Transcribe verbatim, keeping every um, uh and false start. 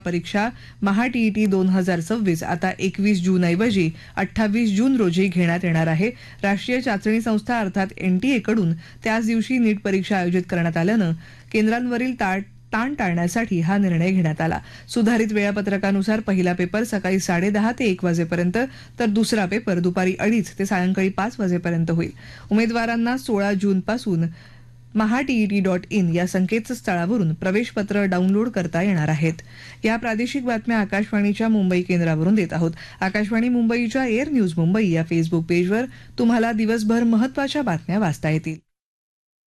परीक्षा महा टीईटी दोन हजार सव्वीस आता एकवीस जून ऐवजी अठ्ठावीस जून रोजी घेण्यात येणार आहे. राष्ट्रीय चाचणी संस्था अर्थात एनटीए कडून त्याच दिवशी नीट परीक्षा आयोजित करण्यात आल्यानं केंद्रांवरील ताण ताण टाळण्यासाठी हा निर्णय घेण्यात आला. सुधारित वेळापत्रकानुसार पहिला पेपर सकाळी साडेदहा ते एक वाजेपर्यंत तर दुसरा पेपर दुपारी अडीच ते सायंकाळी पाच वाजेपर्यंत होईल. उमेदवारांना सोळा जून पासून महा टीईटी डॉट इन या संकेतस्थळावरून प्रवेशपत्र डाउनलोड करता येणार आहेत. या प्रादेशिक बातम्या आकाशवाणीच्या मुंबई केंद्रावरून देत आहोत. आकाशवाणी मुंबईच्या एअर न्यूज मुंबई या फेसबुक पेजवर तुम्हाला दिवसभर महत्त्वाच्या बातम्या वाचता येतील.